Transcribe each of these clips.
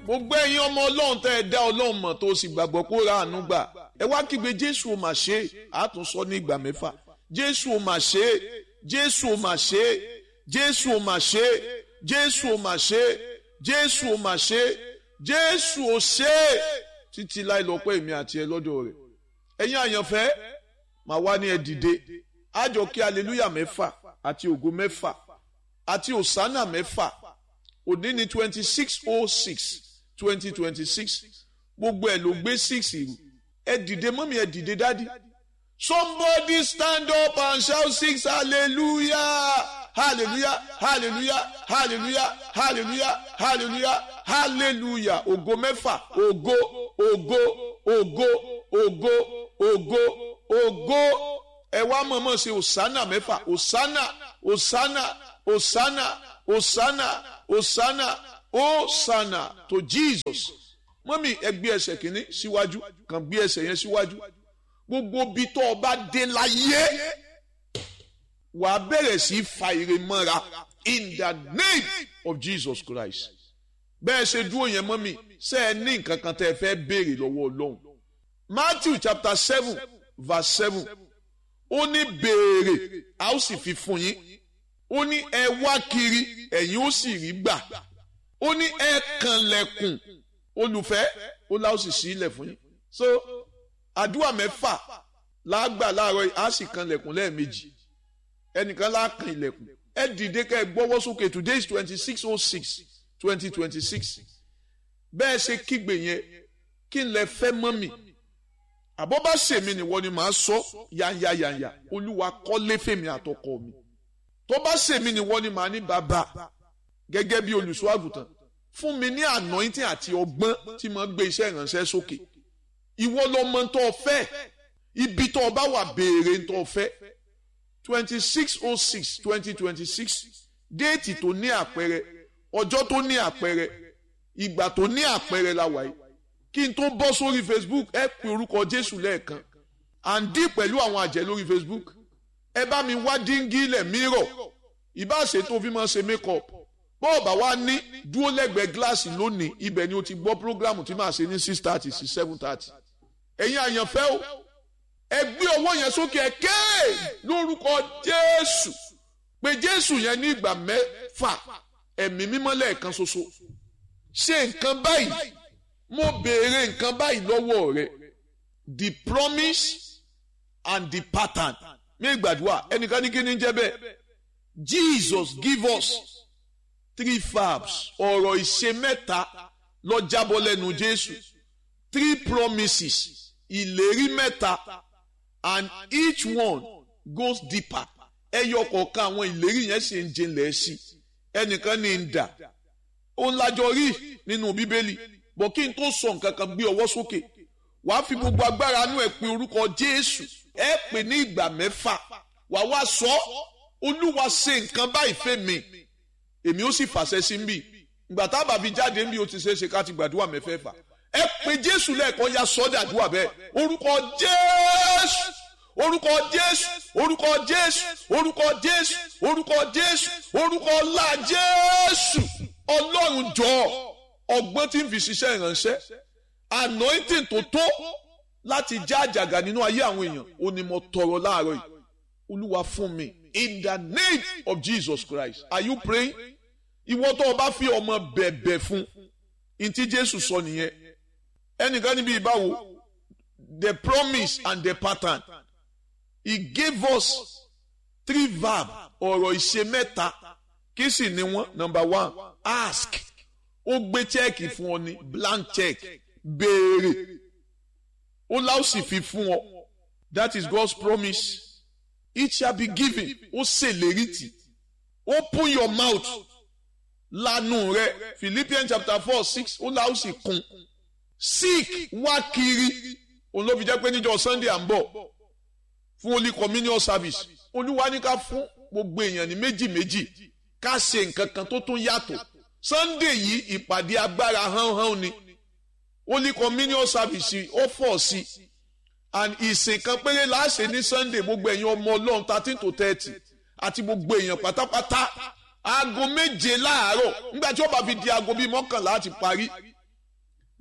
gbogbo ẹ̀yin ọmọ ọlọ́run tẹ́ ẹ dá ọlọ́run mọ̀ tó sì gbàgbọ́ kó ra àánú gbà ẹ wá kígbe jésù ò mà ṣe é àtúnsọ ní ìgbà mẹ́fà jésù ò mà ṣe é jésù ò mà ṣe é jésù ò mà ṣe é jésù ò mà ṣe é jésù ò mà ṣe é jésù ò ṣe é títí láì lọ́pọ̀ èmi àti ẹ lọ́dọ̀ rẹ̀ ẹ̀yin àyànfẹ́ màá wá ní ẹ dìde àjọ kí hallelujah mẹ́fà àti ògo mẹ́fà àti òsánà mẹ́fà òní ní 26/06/2026 gbogbo ẹ̀ ló gbé 6 ìrù ẹ dìde mọ́mí ẹ dìde dádì somebody stand up and shout 6 hallelujah hallelujah hallelujah hallelujah hallelujah hallelujah hallelujah ògo mẹ́fà ògo ògo ògo ògo ògo ògo ẹ wá mọ̀mọ́ ṣe òsánà mẹ́fà òsánà òsánà òsánà òsánà òsánà òsánà to Jesus mọ́mí ẹ gbé ẹsẹ̀ kìíní síwájú kàn gbé ẹsẹ̀ yẹn síwájú gbogbo bí tó o bá dé láyé wà á bẹ̀rẹ̀ sí fa ire mọ́ra in the name of Jesus Christ bẹ́ẹ̀ ṣe dúró yẹn mọ́mí ṣé ẹ ní nǹkan kan tẹ́ ẹ fẹ́ béèrè lọ́wọ́ Ọlọ́run Matthew chapter 7 verse 7 ó ní béèrè a ó sì fi fún yín ó ní ẹ wá kiri ẹ̀yin ó sì rí gbà ó ní ẹ kànlẹ̀kùn olùfẹ́ ó lá ó sì ṣí ilẹ̀ fún yín so àdúrà mẹ́fà lágbà láàárọ̀ á sì kànlẹ̀kùn lẹ́ẹ̀mejì ẹnìkan láàkàn ilẹ̀kùn ẹ dìde ká ẹ gbọ́wọ́ sókè today is 26/06/2026 bẹ́ẹ̀ ṣe kígbe yẹn kí n lè fẹ́ mọ́ mi àbọ̀ bá ṣèmi nìwọ ni màá sọ yányányányá olúwa kọ́lé fèmí àtọkọ mi tó bá ṣèmi nìwọ ni màá ní bàbá gẹ́gẹ́ bí olùṣọ́ àgùntàn fún mi ní anointing àti ọgbọ́n tí mo gbé iṣẹ́ ìránṣẹ́ sókè ìwọ lọmọ tó fẹ́ ibi tó bá wà béèrè tó fẹ́ 26/06/2026 déètì tó ní àpẹẹrẹ ọjọ́ tó ní àpẹẹrẹ ìgbà tó ní àpẹẹrẹ la wà yìí kí n tó bọ́ sórí Facebook ẹ pe orúkọ Jésù lẹ́ẹ̀kan àǹdí pẹ̀lú àwọn àjẹ́ lórí Facebook ẹ bá mi wá díngí ilẹ̀ mírọ̀ ìbáṣe tó fi máa ṣe make-up bọ́ọ̀bà wa ní dúró lẹ́gbẹ̀ẹ́ gíláàsì lónìí ibẹ̀ ni o ti gbọ́ prógrámù tí máa ṣe ní 6:30 sí 7:30 ẹ̀yin àyànfẹ́ o ẹ gbé ọwọ́ yẹn sókè ẹ ké lórúkọ Jésù pé Jésù yẹn ní ìgbà mẹ́fà ẹ̀mí mímọ́ lẹ́ẹ̀kan ṣoṣo ṣe nǹkan báyìí mo béèrè nǹkan báyìí lọ́wọ́ rẹ the promise and the pattern mi gbàdúrà ẹnìkan ní kí ni jẹ́ bẹ́ẹ̀ Jesus give us 3 verbs ọ̀rọ̀ ìṣe mẹ́ta ló jábọ́ lẹ́nu Jésù 3 promises ìlérí mẹ́ta and each one goes deeper ẹyọ kọ̀ọ̀kan àwọn ìlérí yẹn ṣe ń jinlẹ̀ sí ẹnìkan ní ń dà òun lájọ rí nínú Bíbélì bọ̀ kí n tó sọ nǹkan kan gbé ọwọ́ sókè wàá fi gbogbo agbára inú ẹ̀ pé orúkọ Jésù ẹ pè ní ìgbà mẹ́fà wàá wá sọ Olúwa ṣe nǹkan báyìí fẹ́ mi èmi ó sì fàṣẹ sí ń bì ìgbà tá a bá fi jáde ń bí o ti ṣe é ṣe ká ti gbàdúrà mẹ́fẹ̀ẹ̀fà ẹ pè Jésù lẹ́ẹ̀kan ya sọ́dà àdúrà bẹ́ẹ̀ orúkọ Jésù orúkọ Jésù orúkọ Jésù orúkọ Jésù orúkọ Jésù orúkọ ńlá Jésù Ọlọ́run jọ̀ọ́ ọgbọ́n tí ń fi ṣiṣẹ́ ìránṣẹ́ anointing tó tó láti já àjàgà nínú ayé àwọn èèyàn ó ní mo tọrọ láàárọ̀ yìí Olúwa fún mi in the name of Jesus Christ are you praying ìwọ tó o bá fi ọmọ bẹ̀bẹ̀ fún ntí Jésù sọ nìyẹn ẹnìkan níbi ìbáwo the promise and the pattern he gave us 3 verbs ọ̀rọ̀ ìṣe mẹ́ta kí sì ni wọ́n number 1 ask ó gbé chẹ́ẹ̀kì fún ọ ní blank check béèrè ó láò sì fi fún ọ that is God's promise it shall be given ó ṣèlérí tì open your mouth lanu rẹ Philippians chapter 4:6 ó láò sì kún seek wá kiri òun ló fi jẹ́ pé níjọ́ Sunday à ń bọ̀ fún Holy Communion service Olúwa ní ká fún gbogbo èèyàn ní méjì ká ṣe nǹkan kan tó tún yàtọ̀ Sunday yìí ìpàdé agbára hánhán ni Holy Communion service ó fọ̀ sí and ìsìn kan péré láṣẹ ní Sunday gbogbo èèyàn ọmọ Ọlọ́run 13 to 30 àti gbogbo èèyàn pátápátá aago 7 láàárọ̀ nígbà tí ó bá fi di aago bíi 11 láti parí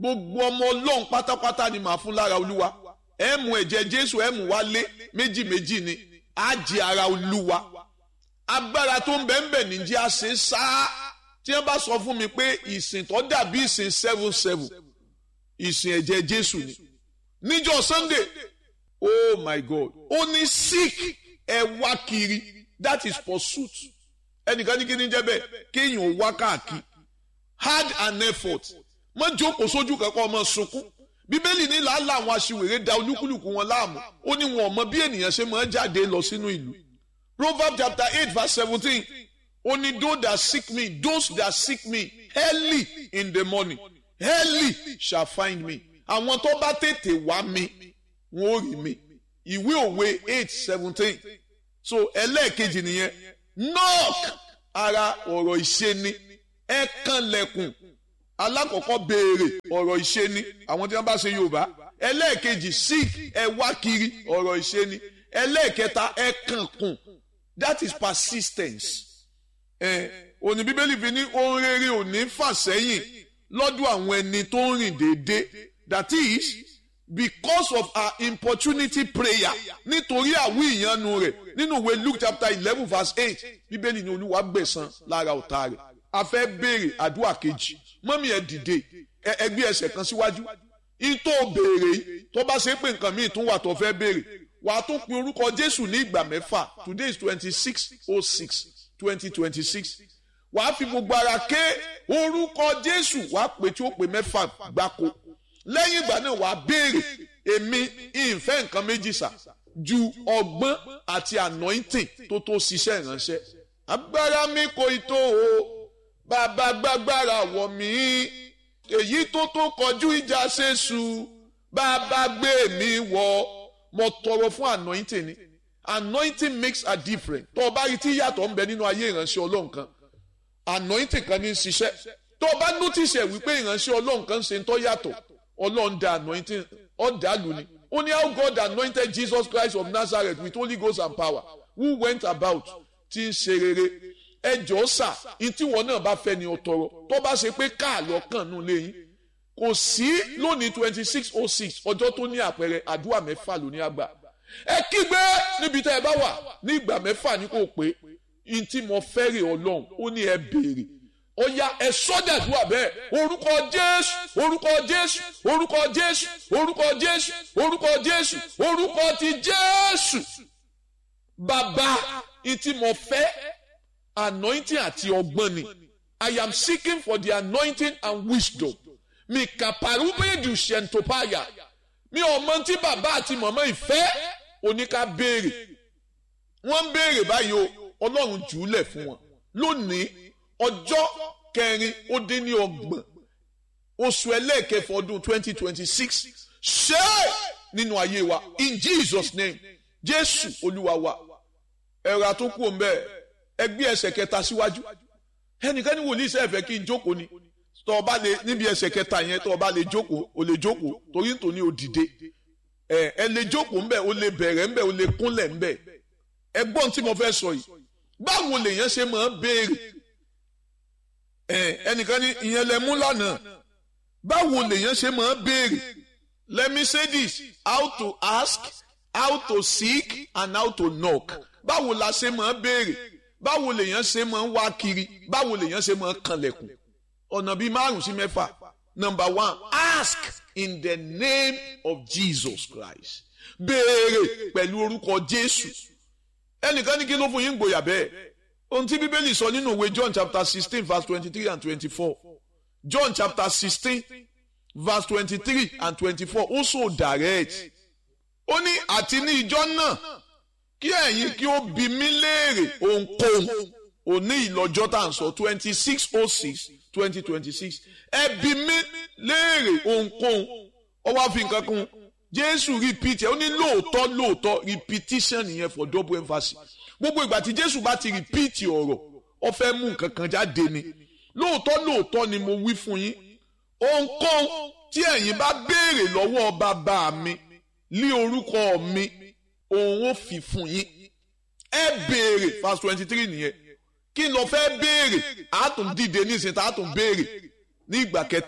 gbogbo ọmọ Ọlọ́run pátápátá ni màá fún lára Olúwa. Ẹ mú ẹ̀jẹ̀ Jésù ẹ mú wálé méjì méjì ni á jẹ ara Olúwa. Agbára tó ń bẹ ní jẹ́ àṣẹ sáá. Tí wọ́n bá sọ fún mi pé ìsìn tó dàbí ìsìn 7-7 ìsìn ẹ̀jẹ̀ Jésù ni. Níjọ́ Sunday, oh my God, ó ní seek ẹ wá kiri, that is pursuit. Ẹnìkan ní kí ni jẹ́ bẹ́ẹ̀ kéèyàn wá káàkiri. Hard an effort. Má jókòó sójú kankan ọmọ sunkún. Bíbélì ní làálàá àwọn aṣiwèrè da olúkúlùkù wọn láàmú. Ó ní wọn ò mọ bí ènìyàn ṣe máa jáde lọ sínú ìlú. Proverbs chapter 8 verse 17. Ó ní those that seek me early in the morning, early shall find me. Àwọn tó bá tètè wá mi, wọn ò rí mi. Ìwé Òwe 8:17. So ẹlẹ́ẹ̀kejì nìyẹn. Knock ara ọ̀rọ̀ ìṣe ni. Ẹ kànlẹ̀kùn. Alákọ̀ọ́kọ́ béèrè ọ̀rọ̀ ìṣe ni. Àwọn tí wọ́n bá ṣe Yorùbá. Ẹlẹ́ẹ̀kejì seek ẹ wá kiri ọ̀rọ̀ ìṣe ni. Ẹlẹ́ẹ̀kẹta ẹ kànkùn. That is persistence. Òní Bíbélì fi ní ohun rere ò ní fà sẹ́yìn lọ́dọ̀ àwọn ẹni tó ń rìn déédéé. That is because of our importunity prayer. Nítorí àwí ìyanu rẹ̀ nínú ìwé Luke chapter 11 verse 8. Bíbélì ní Olúwa gbẹ̀san lára ọ̀tá rẹ̀. A fẹ́ béèrè àdúrà kejì. Mọ́mí ẹ dìde ẹ gbé ẹsẹ̀ kan síwájú. Ìtò béèrè yìí tó bá ṣe pé nǹkan míì tún wà tó fẹ́ béèrè. Wàá tún pe orúkọ Jésù ní ìgbà mẹ́fà. Today is 26/06/2026. Wàá fi gbogbo ara ké orúkọ Jésù wàá pè tí ó pè mẹ́fà gbáko. Lẹ́yìn ìgbà náà wàá béèrè èmi ìfẹ́ nǹkan méjì sà ju ọgbọ́n àti anointing tó ṣiṣẹ́ ìránṣẹ́. Agbára mi kò tó o bàbá gbàgbára wọ̀ mí èyí tó kọjú ìjà ṣèṣù bàbá gbé mi wọ̀. Mo tọrọ fún anointing ni. Anointing makes a difference. Tó o bá rí tí yàtọ̀ ń bẹ nínú ayé ìránṣẹ́ Ọlọ́run kan, anointing kan ní í ṣiṣẹ́. Tó o bá notice ẹ̀ wípé ìránṣẹ́ Ọlọ́run kan ṣe ń tọ́ yàtọ̀, Ọlọ́run dá anointing ọ̀dà lù ni. Ó ní how God anointed Jesus Christ of Nazareth with Holy Ghost and power, who went about tí ń ṣe rere. Ẹ jọ̀ọ́ sà, ìtí wọn náà bá fẹ́ ni ó tọrọ. Tó bá ṣe pé káàlọ́ kàn nù léyìn. Kò sí lónìí 26/06 ọjọ́ tó ní àpẹẹrẹ àdúrà mẹ́fà ló ní àgbà. Ẹ kígbe níbi tẹ́ ẹ bá wà ní ìgbà mẹ́fà ní kò pé ìtí mo fẹ́rẹ̀ Ọlọ́run ó ní ẹ béèrè. Ó yá ẹ sọ́dàdúrà bẹ́ẹ̀ orúkọ Jésù orúkọ Jésù orúkọ Jésù orúkọ Jésù orúkọ Jésù orúkọ ti Jésù. Bàbá ìtí mo fẹ́ anointing àti ọgbọ́n ni. I am seeking for the anointing and wisdom. Mi kàpàrúbé du ṣẹ̀ntòpáyà. Mi ò mọ tí bàbá àti màmá ìfẹ́ oníká béèrè. Wọ́n ń béèrè báyìí o, Ọlọ́run jùúlẹ̀ fún wọn. Lónìí, ọjọ́ 4/30 oṣù ẹlẹ́ẹ̀kẹfà ọdún 2026. Ṣé nínú ayé wa in Jesus name, Jésù Olúwa wa. Ẹ̀rọ àtúnkù ń bẹ̀ ẹgbẹ́ ẹsẹ̀ kẹta síwájú. Ẹnìkan ní wòlíì sẹ́ẹ̀fẹ́ kí n jókòó ni. Tó o bá lè níbi ẹsẹ̀ kẹta yẹn tó o bá lè jókòó o lè jókòó torí nítorí o dìde ẹ lè jókòó ńbẹ o lè bẹ̀rẹ̀ ńbẹ o lè kúnlẹ̀ ńbẹ ẹgbọ́n tí mo fẹ́ sọ yìí báwo lèèyàn ṣe máa béèrè ẹnìkan ní ìyẹn lẹ mú lánàá báwo lèèyàn ṣe máa béèrè. Let me say this, how to ask, how to seek and how to knock. Báwo la ṣe máa béèrè, báwo lèèyàn ṣe máa wá kiri, báwo lèèyàn ṣe máa kànlẹ̀kùn. Ọ̀nà bíi 5 sí 6. Number 1, ask in the name of Jesus Christ. Béèrè pẹ̀lú orúkọ Jésù. Ẹnìkan ní kí ló fún yín gbòyà bẹ́ẹ̀. Ohun tí Bíbélì sọ nínú ìwé John chapter 16 verse 23 and 24. John chapter 16 verse 23 and 24 also direct. Ó ní àti ní ìjọ náà kí ẹ̀yin kí ó bi mí léèrè ohunkóhun. Òní ìlọ́jọ́ tá à ń sọ 26/06/2026. Ẹ bi mí léèrè ohunkóhun. Ó wá fi nǹkan kún. Jésù repeat ẹ̀ ó ní lóòótọ́ repetition nìyẹn for double emphasis. Gbogbo ìgbà tí Jésù bá ti repeat ọ̀rọ̀ ó fẹ́ mú nǹkan kan jáde ni. Lóòótọ́ ni mo wí fún yín. Ohunkóhun tí ẹ̀yin bá béèrè lọ́wọ́ bàbá mi lí orúkọ mi òun ó fi fún yín. Ẹ béèrè verse 23 nìyẹn. Kí ló fẹ́ béèrè? A tún dìde ní ìsìn tá a tún béèrè ní ìgbà kẹta.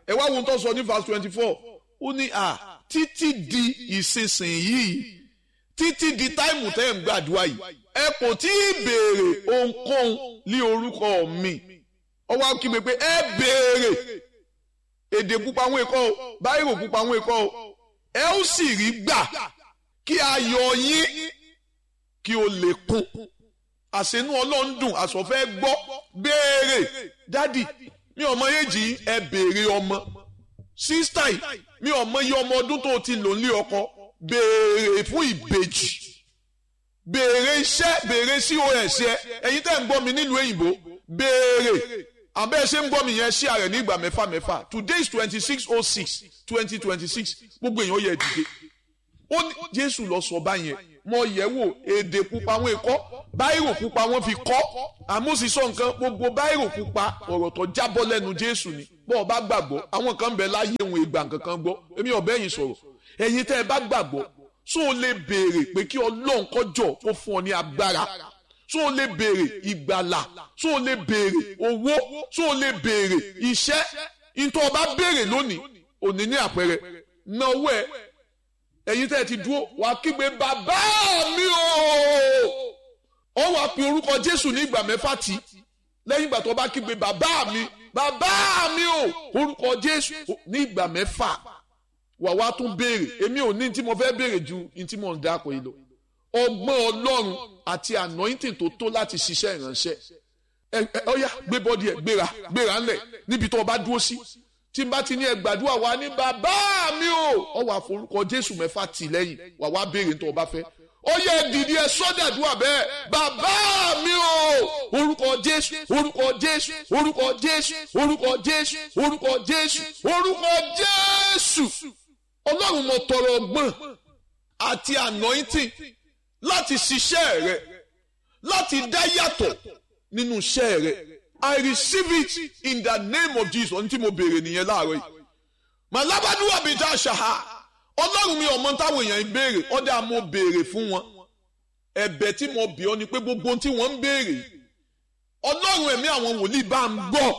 ẹ wá wo tó sọ ní verse 24 ó ní títí di ìsinsìnyí títí di táìmù tẹ́ ń gbàdúrà yìí ẹ kò tí ì béèrè ohunkóhun ní orúkọ mi ó wá kí mi pé ẹ béèrè èdè pupa àwọn ẹ̀kọ́ o báyìí pupa àwọn ẹ̀kọ́ o ẹ ó sì rí gbà kí ayọ̀ yín kí o lè kún àṣẹnú Ọlọ́run dùn àsọfẹ́ gbọ́ béèrè dádì mi ò mọ èjì ẹ béèrè ọmọ sísítà yìí mi ò mọ iye ọmọ ọdún tó ti lò nílé ọkọ béèrè fún ìbejì béèrè iṣẹ́ béèrè cos ẹ ẹ̀yin tẹ́ ń gbọ́ mi nílùú òyìnbó béèrè àbẹ́ ṣe ń gbọ́ mi yẹn ṣí ààrẹ ní ìgbà mẹ́fà today is 26/06/2026 gbogbo èèyàn yẹ dìde ó ní Jésù lọ sọ báyẹn mo yẹ̀ wò èdè pupa wọn kọ́ báírò pupa wọn fi kọ́ àmúṣisọ nǹkan gbogbo báírò pupa ọ̀rọ̀ tó jábọ́ lẹ́nu Jésù ni bọ́ ọ bá gbàgbọ́ àwọn kan bẹ láyé òun ìgbà kankan gbọ́ èmi ọ̀bẹ yìí sọ̀rọ̀ ẹ̀yin tẹ́ ẹ bá gbàgbọ́ so o lè béèrè pé kí Ọlọ́run kó jọ kó fún ọ ní agbára so o lè béèrè ìgbàlà so o lè béèrè owó so o lè béèrè iṣẹ́ ìtọ́ ọba béèrè lónìí òní ní àpẹẹrẹ náwó ẹ ẹ̀yin tẹ́ ẹ ti dúró wàá kígbe bàbá mi o ọ wàá pe orúkọ Jésù ní ìgbà mẹ́fà tí lẹ́yìn ìgbà tó bá kígbe bàbá mi o orúkọ Jésù ní ìgbà mẹ́fà wà wá tún béèrè èmi ò ní tí mo fẹ́ béèrè ju ní tí mo ń dáko yìí lọ ọgbọ́n Ọlọ́run àti anointing tó tó láti ṣiṣẹ́ ìránṣẹ́ ọ̀yá gbé bọ́dí ẹ̀ gbéra ńlẹ̀ níbi tó o bá dúró sí tí n bá ti ní ẹ gbàdúrà wá ní bàbá mi o ọ wà forúkọ Jésù mẹ́fà tì lẹ́yìn wà wá béèrè tó o bá fẹ́ ó yẹ dìde ẹ sọ́dàdúrà bẹ́ẹ̀ bàbá mi o orúkọ Jésù orúkọ Jésù orúkọ Jésù orúkọ Jésù orúkọ Jésù orúkọ Jésù Ọlọ́run mo tọrọ ọgbọ́n àti anointing láti ṣiṣẹ́ rẹ láti dá yàtọ̀ nínú iṣẹ́ rẹ I receive it in the name of Jesus ní tí mo béèrè nìyẹn láàárọ̀ yìí màlábàdúrà bíi tá a ṣàhà Ọlọ́run mi ọmọ táwọn èèyàn ń béèrè ọ̀dà mo béèrè fún wọn ẹ̀bẹ̀ tí mo bì ọ́ ni pé gbogbo ohun tí wọ́n ń béèrè Ọlọ́run ẹ̀mí àwọn wòlíì bá ń gbọ́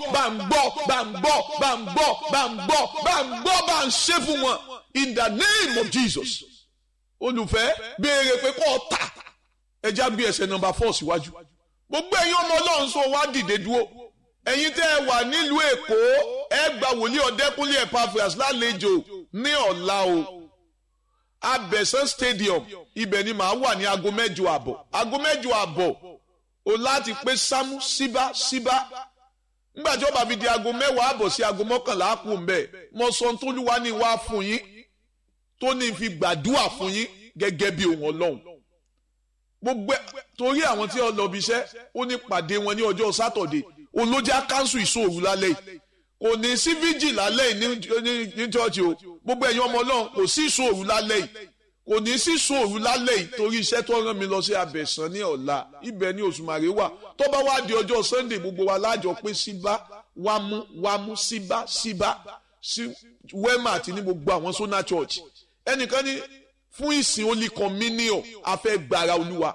bá ń ṣe fún wọn in the name of Jesus olùfẹ́ béèrè pé kó o tà ẹja gbé ẹsẹ̀ nọ́mbà 4 síwájú gbogbo ẹ̀yin ọmọ Ọlọ́run sọ wá dìde dúró ẹ̀yin tẹ́ ẹ wà nílùú Èkó ẹ gba wòlíì Ọ̀dẹ́kúnlé Epaphras lálejò ní ọ̀la o Abẹ́sán stadium ibẹ̀ ni màá wà ní aago 8:30 o láti pé sámú síbá nígbà tí ó bá fi di aago 10:00 sí aago 11:00 kù ń bẹ̀ mo sọ t'Olúwa ní wá fún yín tó ní fi gbàdúrà fún yín gẹ́gẹ́ bí ohun Ọlọ́run gbogbo torí àwọn tí ó lọ bí iṣẹ́ ó ní pàdé wọn ní ọjọ́ sátọ̀dé olójà kánsù ìṣòro lálẹ́ yìí kò ní sí fíjì lálẹ́ yìí ní chọ́ọ̀chì o gbogbo ẹ̀yin ọmọ Ọlọ́run kò sí ìṣòro lálẹ́ yìí kò ní sí ìṣòro lálẹ́ yìí torí iṣẹ́ tó rán mi lọ sí Abẹ́sán ní ọ̀la ibẹ̀ ní Òṣùmàrè wà tó bá wá di ọjọ́ Sunday gbogbo wa lájọ pé síbá wámú síbá sí wema àti ní gbogbo àwọn Sona Church ẹnìkan ní fún ìsìn Holy Communion afẹ́ gbàrà Olúwa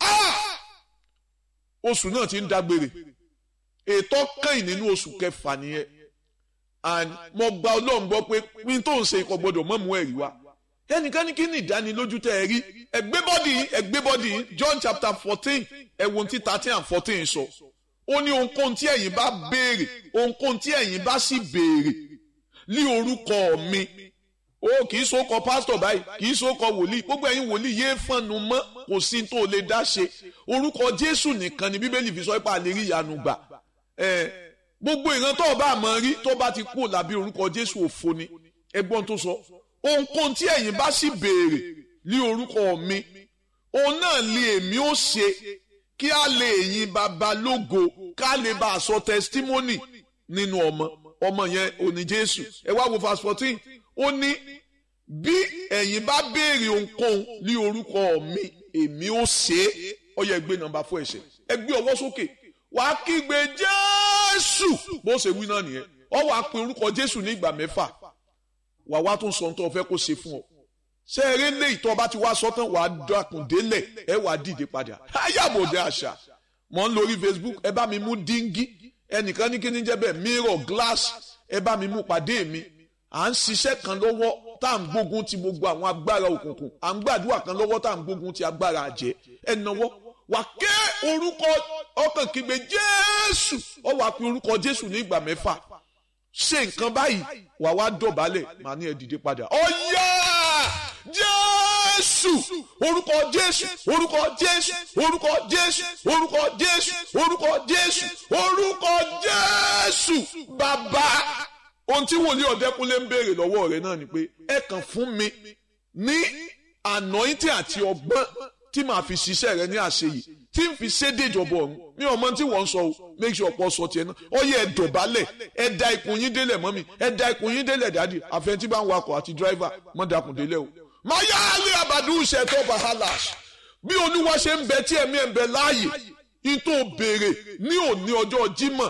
oṣù náà ti ń dágbére ètò kẹ́yìn nínú oṣù kẹfà nìyẹn and mo gba Ọlọ́run gbọ́ pé pín tó ń ṣe ikọ̀ gbọ́dọ̀ mọ́ mú ẹ̀rí wá ẹnìkan ní kí ni ìdánilójú tẹ́ ẹ rí ẹgbẹ́ bọ́dì yìí John chapter 14 ẹ̀wọ̀n tí 13 and 14 sọ ó ní ohunkóhun tí ẹ̀yin bá béèrè ohunkóhun tí ẹ̀yin bá sì béèrè ní orúkọ mi ó kì í sókọ pásítọ̀ báyìí kì í sókọ wòlíì gbogbo ẹ̀yin wòlíì yéé fọ́nnu mọ́ kò sí tó lè dá ṣe orúkọ Jésù nìkan ni Bíbélì fi sọ pé a lè rí ìyanu gbà gbogbo ìran tó bá mọ̀ rí tó bá ti kú lábí orúkọ Jésù òfo ni ẹgbọ́n tó sọ ohunkóhun tí ẹ̀yin bá sì béèrè ní orúkọ mi òun náà lè èmi ó ṣe kí a lè yìn bàbá lógo ká lè bá a sọ testimony nínú ọmọ yẹn òní Jésù ẹ wá wo verse 14 ó ní bí ẹ̀yin bá béèrè ohunkóhun ní orúkọ mi èmi ó ṣe é ó yẹ gbé nọ́mbà 4 ẹ̀ṣẹ̀ ẹ gbé ọwọ́ sókè wàá kígbe Jésù bó ṣe wí náà nìyẹn ọ wàá pe orúkọ Jésù ní ìgbà 6 wà wá tún sọ tó fẹ́ kó ṣe fún ọ ṣé eré lé ìtọ́ bá ti wá sọ tán wàá dákun délẹ̀ ẹ wàá dìde padà ayábòde àṣà mọ̀ ń lórí Facebook ẹ bá mi mú díngí ẹnìkan ní kíní jẹ́ bẹ́ẹ̀ mirror glass ẹ bá mi mú pàdé mi à ń ṣiṣẹ́ kan lọ́wọ́ tá à ń gbógun ti gbogbo àwọn agbára òkùnkùn à ń gbàdúrà kan lọ́wọ́ tá à ń gbógun ti agbára àjẹ́ ẹ náwó wà ké orúkọ ọkàn kígbe Jésù ọ wà pé orúkọ Jésù ní ìgbà 6 ṣe nǹkan báyìí wà wá dọ̀bálẹ̀ màá ní ẹ dìde padà ọ̀yá Jésù orúkọ Jésù orúkọ Jésù orúkọ Jésù orúkọ Jésù orúkọ Jésù orúkọ Jésù bàbá ohun tí wòlíì Ọ̀dẹ́kúnlé ń béèrè lọ́wọ́ rẹ̀ náà ni pé ẹ kàn fún mi ní anointing àti ọgbọ́n tí màá fi ṣiṣẹ́ rẹ ní àṣeyìí tí n fi ṣédè ìjọba ọ̀run mi ò mọ tí wọ́n ń sọ o make sure pọ̀ sọ tiẹ̀ náà ó yẹ ẹ dọ̀bálẹ̀ ẹ da ikùn yín délẹ̀ mọ́mì ẹ da ikùn yín délẹ̀ dádì àfẹn tí bá ń wakọ̀ àti dráìvà mọ́ dakùn délẹ̀ o. máa yá alẹ́ àbàdù ìṣẹ̀tọ́ bàhálà bí olúwa ṣe ń bẹ tí ẹ̀mí ẹ̀ ń bẹ láàyè in tó béèrè ní òní ọjọ́ Jímọ̀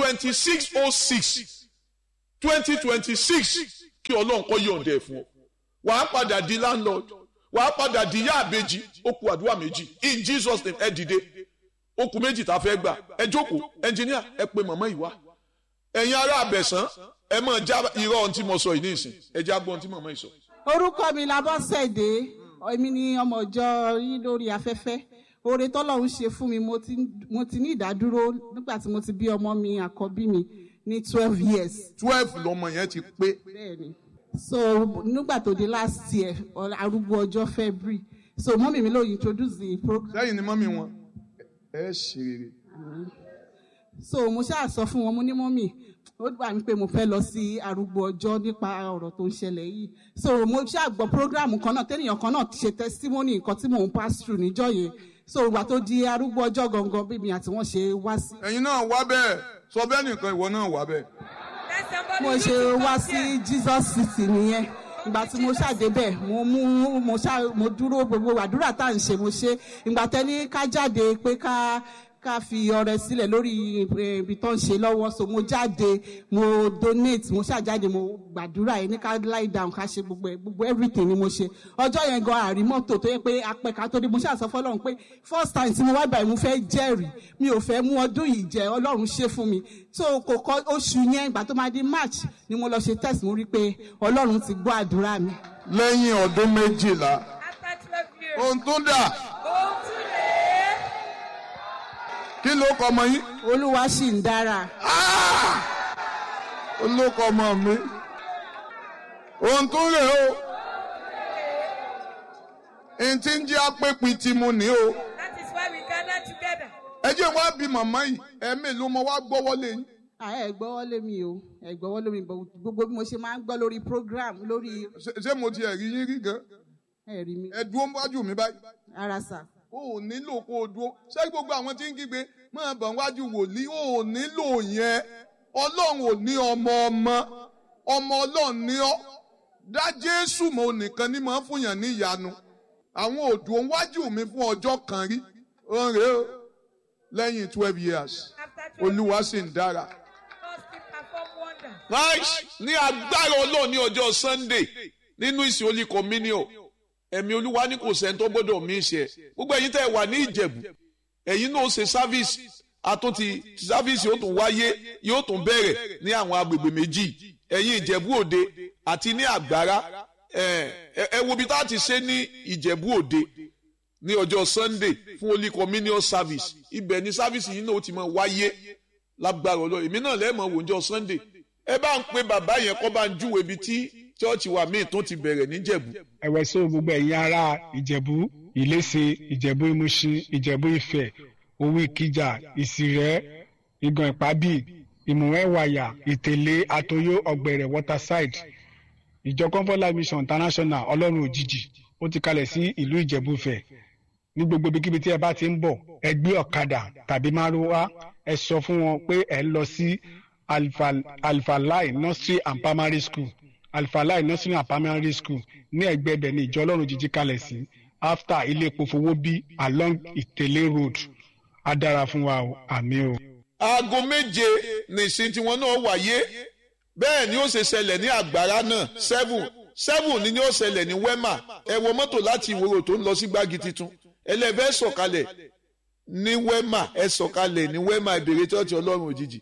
26/06/2026 kí ọlọ́run kó yọ̀ǹda ẹ̀ fún ọ wàá padà di landlord wàá padà di ìyá àbèjì ó kù àdúrà méjì in Jesus name ẹ dìde ó kù méjì tá a fẹ́ gbà ẹ jókòó ẹnjìníà ẹ pe màmá yìí wá ẹ̀yin ará Àbẹ̀sán ẹ mọ̀ já irọ́ ohun tí mo sọ yìí ní ìsìn ẹ já gbọ́ ohun tí màmá yìí sọ. orúkọ mi Labọ́sẹ̀dé èmi ni ọmọ ìjọ yín lórí afẹ́fẹ́ oore tọ́lọ́run ṣe fún mi mo ti ní ìdádúró nígbà tí mo ti bí ọmọ mi àkọ́bí mi ní 12 years. 12 lọmọ yẹn ti pé. bẹ́ẹ̀ni so nígbà tó dé last year arúgbó ọjọ́ February so mọ́mì mi ló introduce the program. sẹ́yìn ni mọ́mì wọn ẹ ṣe rere. so mo ṣáà sọ fún wọn mo ní mọ́mì ó gbà mí pé mo fẹ́ lọ sí arúgbó ọjọ́ nípa ọ̀rọ̀ tó ń ṣẹlẹ̀ yìí so mo ṣáà gbọ́ program kan náà tẹ́nìyàn kan náà ṣe testimony nǹkan tí mò ń pass through níjọ́ yẹn so ìgbà tó di arúgbó ọjọ́ gangan bí mi àti wọ́n ṣe wá sí. ẹ̀yin náà wá bẹ́ẹ̀ sọ bẹ́ẹ̀ nìkan ìwọ náà wá bẹ́ẹ̀. mo ṣe wá sí Jesus City nìyẹn ìgbà tí mo ṣàdébẹ̀ mo dúró gbogbo àdúrà tá à ń ṣe mo ṣe ìgbà tẹ́ni ká jáde pé ká fi ọrẹ sílẹ̀ lórí ibi tó ń ṣe lọ́wọ́ so mo jáde mo donate mo ṣàjáde mo gbàdúrà yẹn ní ká lie down ká ṣe gbogbo everything ni mo ṣe ọjọ́ yẹn gan àrí mọ́tò tó yẹ pé apẹ̀ka tó dé mo ṣàṣọ fọlọ́run pé first time tí mo wá báyìí mo fẹ́ jẹ́rìí mi ò fẹ́ mú ọdún yìí jẹ ọlọ́run ṣe fún mi so kò kọ oṣù yẹn ìgbà tó máa di March ni mo lọ ṣe test mo rí pé ọlọ́run ti gbọ́ àdúrà mi. lẹ́yìn ọdún 12 ohun tó dà kí ló kọ ọmọ yín. Olúwa ṣì ń dára. olókọ ọmọ mi ohun tó rè o n ti ń jẹ́ apẹ́pin tí mo ní o. That is why we gather together. ẹ jẹ́ wá bí màmá yìí ẹ̀mí ló mọ wá gbọ́wọ́lé yín. ẹ gbọ́wọ́lé mi o ẹ gbọ́wọ́lé mi gbogbo bí mo ṣe máa ń gbọ́ lórí program lórí. ṣé mo ti ẹ̀rí yín rí gan. ẹ rí mi. ẹ dúró wájú mi báyìí. ara sà. o ò nílò kó o dúró ṣé gbogbo àwọn tí ń kígbe máa bọ̀ wájú wòlíì o ò nílò yẹn ọlọ́run ò ní ọmọ ọlọ́run ní ọ́ dá Jésù mọ́ nìkan ní máa fún yàn ní ìyanu àwọn òdò wájú mi fún ọjọ́ kan rí ọ̀rẹ́ o lẹ́yìn 12 years olúwa sì ń dára. Nice ní agbára ọlọ́run ní ọjọ́ Sunday nínú ìsìn Holy Communion ẹ̀mí olúwa ní kò sẹ́ni tó gbọ́dọ̀ mí ṣe gbogbo ẹ̀yin tẹ́ wà ní Ìjẹ̀bú ẹ̀yin náà ṣe sáfíìsì àtúntì sáfíìsì yóò tún wáyé yóò tún bẹ̀rẹ̀ ní àwọn agbègbè méjì ẹ̀yin Ìjẹ̀bú Òde àti ní Àgbàrá ẹ wo bí tá a ti ṣe ní Ìjẹ̀bú Òde ní ọjọ́ Sunday fún Holy Communion service ibẹ̀ ni sáfíìsì yìí náà ó ti máa wáyé lágbára Ọlọ́run èmi náà lẹ́ẹ̀mọ̀ wò ọjọ́ Sunday ẹ bá ń pe bàbá yẹn kọ́ bá ń júwe ibi tí chọ́ọ̀chì wa míì tó ti bẹ̀rẹ̀ níjẹ̀bú. ẹ̀wẹ̀ sọ gbogbo ẹ̀yin ará Ìjẹ̀bú Ìléṣe Ìjẹ̀bú Ìmúṣin Ìjẹ̀bú Ifẹ̀ Owó Ìkìjà Ìsìrẹ́ Ìgàn Ìpábì Ìmùwẹ̀wàyà Ìtẹ̀lé Àtòyó Ọ̀gbẹ̀rẹ̀ Waterside ìjọ Comfort Life Mission International Ọlọ́run òjijì ó ti kalẹ̀ sí ìlú Ìjẹ̀bú Ifẹ̀ ní gbogbo ibikíbi tí ẹ bá ti ń bọ̀ ẹ gbé ọ̀kadà tàbí márúwá ẹ sọ fún wọn pé ẹ lọ sí Alphalai Nursery and Primary School Alphalai Nursery and Primary School ní ẹ̀gbẹ́ ibẹ̀ ní ìjọ Ọlọ́run jíjí kalẹ̀ sí after ilé epo Fowóbí along Ìtẹ̀lé road á dára fún wa o àmín o. aago 7 nìsín tí wọn náà wáyé bẹ́ẹ̀ ni ó ṣe ṣẹlẹ̀ ní Àgbàrá náà 7 ni ó ṣẹlẹ̀ ní Wema ẹ wọ mọ́tò láti Ìwòrò tó ń lọ sí Gbági Titun ẹlẹ́fẹ́ sọ̀kalẹ̀ ní Wema ẹ sọ̀kalẹ̀ ní Wema ìbèrè church Ọlọ́run òjijì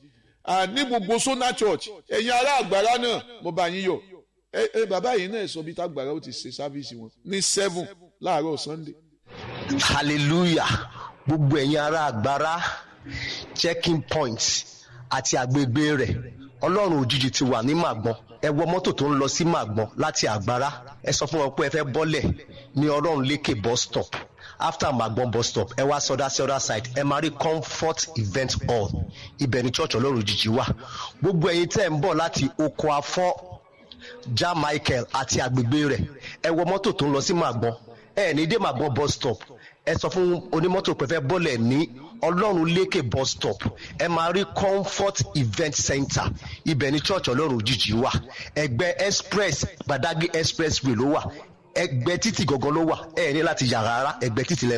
ní gbogbo Sona Church ẹ̀yin ará àgbàrá náà mo bá yín yọ̀ bàbá yìí náà sọ bí tágbàrá ó ti ṣe sáfíìsì wọn ní 7 láàárọ̀ Sunday. hallelujah gbogbo ẹ̀yin ará àgbàrá checking point àti àgbègbè rẹ̀ ọlọ́run òjijì ti wà ní Màgbọ́n ẹ wọ mọ́tò tó ń lọ sí Màgbọ́n láti àgbàrá ẹ sọ fún wọn pé ẹ fẹ́ bọ́lẹ̀ ní ọlọ́run lékè bus stop after Màgbọ́n bus stop ẹ wá sọdá sí other side ẹ máa rí Comfort Event Hall ibẹ̀ ní church ọlọ́run òjijì wà gbogbo ẹ̀yin tẹ́ ń bọ̀ láti oko afọ́ ja Michael àti àgbègbè rẹ̀ ẹ wọ mọ́tò tó ń lọ sí Màgbọ́n ẹ ní dé Màgbọ́n bus stop ẹ sọ fún onímọ́tò pé fẹ́ bọ́lẹ̀ ní ọlọ́run lékè bus stop ẹ máa rí Comfort Event Center ibẹ̀ ní church ọlọ́run òjijì wà ẹgbẹ́ express Gbàdágì expressway ló wà ẹgbẹ́ títì gangan ló wà ẹ ní láti yàrá rárá ẹgbẹ́ títì lẹ